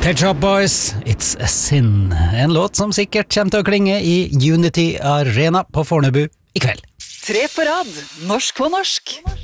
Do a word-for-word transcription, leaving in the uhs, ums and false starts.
Pet Shop Boys, It's a Sin. En låt som sikkert kommer til å klinge i Unity Arena på Fornebu i kveld. Tre på rad, norsk på norsk.